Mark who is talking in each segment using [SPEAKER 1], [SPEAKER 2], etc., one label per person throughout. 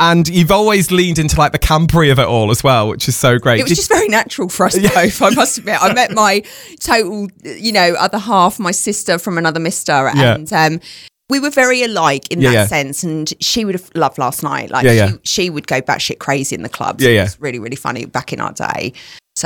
[SPEAKER 1] And you've always leaned into like the campery of it all as well, which is so great.
[SPEAKER 2] It was just very natural for us both, I must admit. I met my total, other half, my sister from another mister, and we were very alike in that sense. And she would have loved Last Night. Like she would go batshit crazy in the clubs. It was really, really funny back in our day. So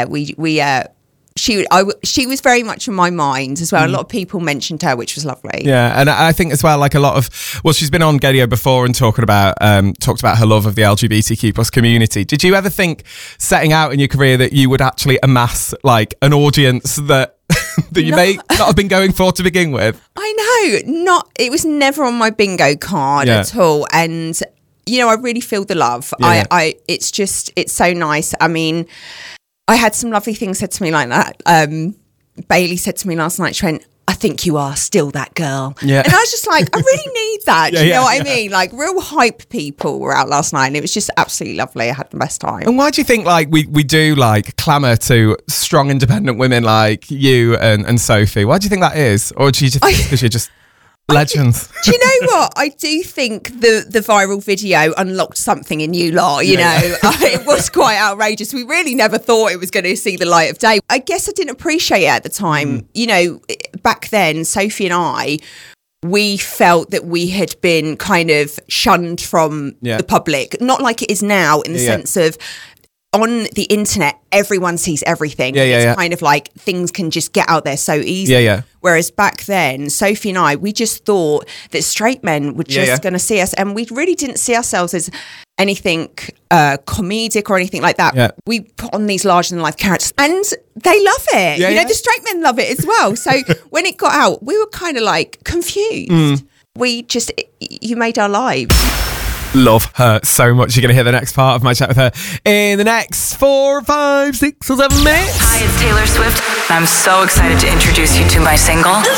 [SPEAKER 2] she was very much in my mind as well. A lot of people mentioned her, which was lovely.
[SPEAKER 1] Yeah, and I think as well, like a lot of, she's been on Gadio before and talked about her love of the LGBTQ plus community. Did you ever think, setting out in your career, that you would actually amass like an audience that you may not have been going for to begin with?
[SPEAKER 2] I know, it was never on my bingo card at all, and I really feel the love. It's so nice. I mean, I had some lovely things said to me like that. Bailey said to me last night, she went, "I think you are still that girl." Yeah. And I was just like, I really need that. Do you know what I mean? Like, real hype people were out last night, and it was just absolutely lovely. I had the best time.
[SPEAKER 1] And why do you think like we do like clamour to strong independent women like you and Sophie? Why do you think that is? Or do you just think because you're just legends?
[SPEAKER 2] Do you know what? I do think the viral video unlocked something in you lot, you know. It was quite outrageous. We really never thought it was going to see the light of day. I guess I didn't appreciate it at the time. Back then, Sophie and I, we felt that we had been kind of shunned from the public. Not like it is now, in the sense of, on the internet, everyone sees everything. It's kind of like things can just get out there so easily. Whereas back then, Sophie and I, we just thought that straight men were just going to see us, and we really didn't see ourselves as anything comedic or anything like that. We put on these larger-than-life characters, and they love it. The straight men love it as well. So when it got out, we were kind of like confused. You made our lives.
[SPEAKER 1] Love her so much. You're going to hear the next part of my chat with her in the next 4, 5, 6 or 7 minutes.
[SPEAKER 3] Hi, it's Taylor Swift. I'm so excited to introduce you to my single.